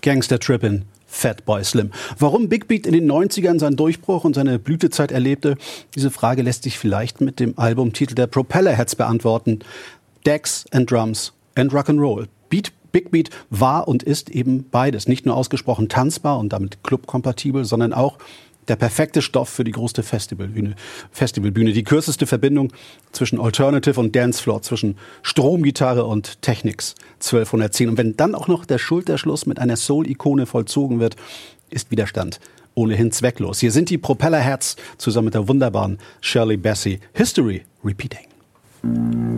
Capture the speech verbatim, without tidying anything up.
Gangster Trippin', Fatboy Slim. Warum Big Beat in den neunzigern seinen Durchbruch und seine Blütezeit erlebte, diese Frage lässt sich vielleicht mit dem Albumtitel der Propellerheads beantworten. Decks and Drums and Rock'n'Roll. Beat, Big Beat war und ist eben beides. Nicht nur ausgesprochen tanzbar und damit clubkompatibel, sondern auch der perfekte Stoff für die größte Festivalbühne. Festivalbühne. Die kürzeste Verbindung zwischen Alternative und Dancefloor, zwischen Stromgitarre und Technics. zwölfhundertzehn. Und wenn dann auch noch der Schulterschluss mit einer Soul-Ikone vollzogen wird, ist Widerstand ohnehin zwecklos. Hier sind die Propellerheads zusammen mit der wunderbaren Shirley Bassey. History repeating.